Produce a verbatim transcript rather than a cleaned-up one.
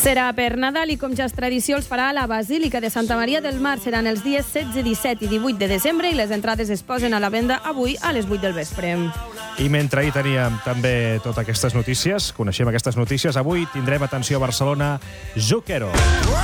Serà per Nadal i, com ja és tradició, els farà a la Basílica de Santa Maria del Mar. Seran els dies setze, disset i divuit de desembre i les entrades es posen a la venda avui a les vuit del vespre. I mentre ahir teníem també totes aquestes notícies, coneixem aquestes notícies, avui tindrem, atenció a Barcelona, Zucchero.